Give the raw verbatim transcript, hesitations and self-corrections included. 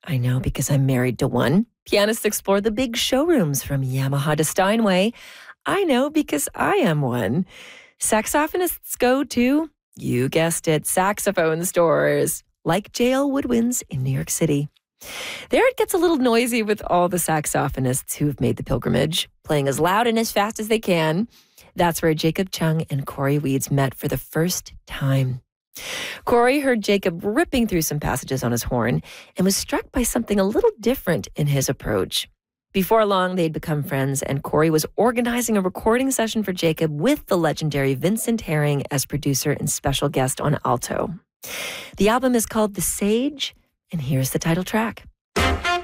I know because I'm married to one. Pianists explore the big showrooms from Yamaha to Steinway. I know because I am one. Saxophonists go to, you guessed it, saxophone stores, like J L Woodwinds in New York City. There it gets a little noisy with all the saxophonists who've made the pilgrimage, playing as loud and as fast as they can. That's where Jacob Chung and Corey Weeds met for the first time. Corey heard Jacob ripping through some passages on his horn and was struck by something a little different in his approach. Before long, they'd become friends, and Corey was organizing a recording session for Jacob with the legendary Vincent Herring as producer and special guest on alto. The album is called The Sage, and here's the title track.